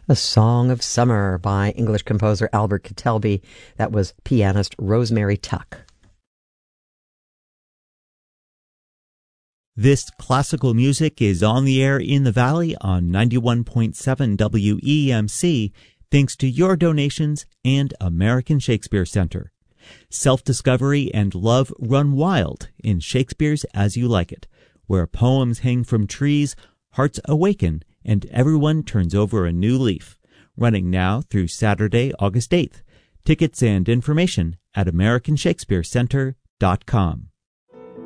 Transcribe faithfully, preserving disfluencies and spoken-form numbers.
A Song of Summer by English composer Albert Kettelby. That was pianist Rosemary Tuck. This classical music is on the air in the Valley on ninety-one point seven W E M C, thanks to your donations and American Shakespeare Center. Self-discovery and love run wild in Shakespeare's As You Like It, where poems hang from trees, hearts awaken, and everyone turns over a new leaf. Running now through Saturday, August eighth. Tickets and information at american shakespeare center dot com.